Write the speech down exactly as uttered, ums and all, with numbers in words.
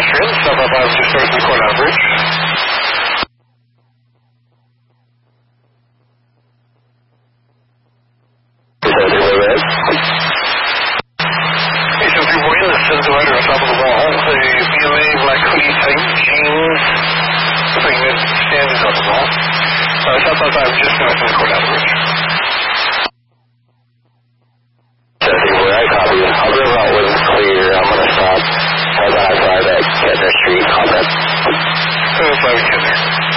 pedestrians, stop up five two six the courthouse bridge. Hey, so if you're wearing the Cinderella on top of the wall, the B M A black hoodie tight jeans, something that stands on the wall. Uh, stop up five just north of the courthouse bridge. I copy. I'll go out when it's clear. I'm going to stop. Hold on outside at Kettner Street. Comment. Uh, five Kettner.